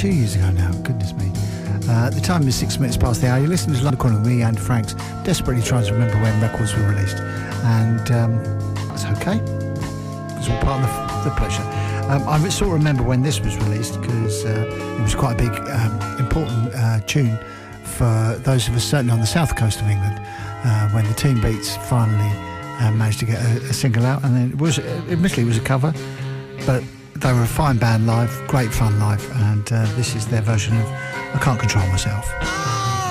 2 years ago now, goodness me. The time is 6 minutes past the hour. You're listening to London Calling with me and Franks, desperately trying to remember when records were released. And it's okay. It's all part of the pleasure. I sort of remember when this was released because it was quite a big, important tune for those of us certainly on the south coast of England when the Teen Beats finally managed to get a single out. And then admittedly it was a cover, but they were a fine band live, great fun live, and this is their version of I Can't Control Myself.